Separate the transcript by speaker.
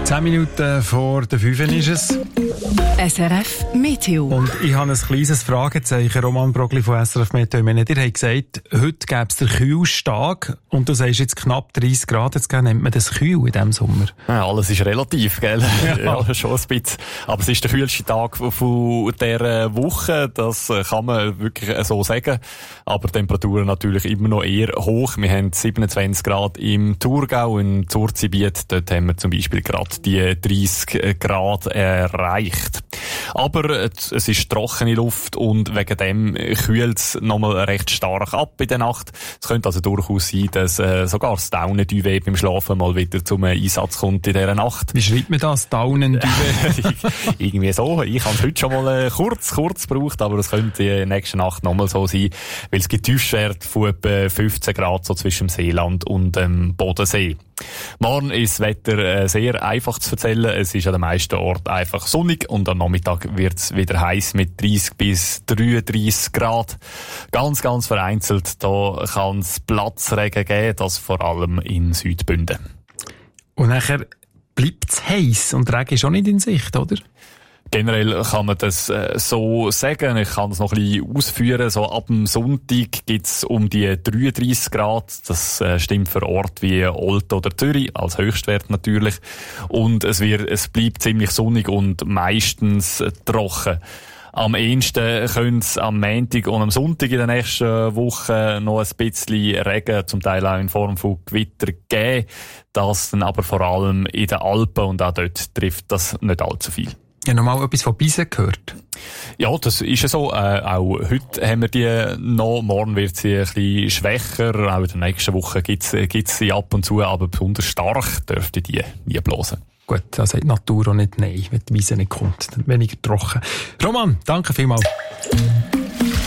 Speaker 1: 10 Minuten vor der 5 ist es.
Speaker 2: SRF Meteo.
Speaker 1: Und ich habe ein kleines Fragezeichen, Roman Brogli von SRF Meteo. Ich meine, ihr habt gesagt, heute gäbe es den Kühlstag und du sagst jetzt knapp 30 Grad. Jetzt nennt man das kühl in diesem Sommer.
Speaker 3: Ja, alles ist relativ, gell? Ja, schon ein bisschen. Aber es ist der kühlste Tag von dieser Woche. Das kann man wirklich so sagen. Aber die Temperaturen natürlich immer noch eher hoch. Wir haben 27 Grad im Thurgau, im Zurzgebiet. Dort haben wir zum Beispiel gerade die 30 Grad erreicht. Aber es ist trockene Luft und wegen dem kühlt es nochmal recht stark ab in der Nacht. Es könnte also durchaus sein, dass sogar das Daunenduvet beim Schlafen mal wieder zum Einsatz kommt in dieser Nacht.
Speaker 1: Wie schreibt man das? Daunenduvet?
Speaker 3: Irgendwie so. Ich habe es heute schon mal kurz gebraucht, aber es könnte die nächste Nacht nochmal so sein, weil es gibt Tiefstwerte von etwa 15 Grad so zwischen dem Seeland und dem Bodensee. Morgen ist das Wetter sehr einfach zu erzählen. Es ist an den meisten Orten einfach sonnig und am Nachmittag wird es wieder heiß mit 30 bis 33 Grad. Ganz vereinzelt, da kann es Platzregen geben, das vor allem in Südbünden.
Speaker 1: Und nachher bleibt es heiß und Regen ist auch nicht in Sicht, oder?
Speaker 3: Generell kann man das so sagen. Ich kann es noch ein bisschen ausführen. So ab dem Sonntag gibt's um die 33 Grad. Das stimmt für Orte wie Olten oder Zürich, als Höchstwert natürlich. Und es bleibt ziemlich sonnig und meistens trocken. Am ehesten könnte es am Montag und am Sonntag in der nächsten Woche noch ein bisschen Regen, zum Teil auch in Form von Gewitter geben. Das dann aber vor allem in den Alpen und auch dort trifft das nicht allzu viel.
Speaker 1: Ja, noch mal etwas von Bisen gehört.
Speaker 3: Ja, das ist ja so. Auch heute haben wir die noch. Morgen wird sie ein bisschen schwächer. Auch in der nächsten Woche gibt's sie ab und zu, aber besonders stark dürfte die nie blosen.
Speaker 1: Gut, da sagt die Natur auch nicht nein, wenn die Wiese nicht kommt. Dann weniger trocken. Roman, danke vielmals.